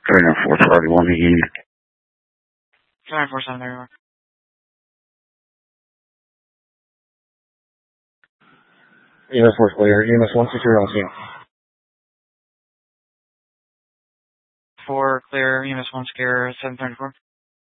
3941 to you. 3947, there you are. EMS 4 clear. EMS 1 secure on scene. 4 clear, EMS 1 secure, 734.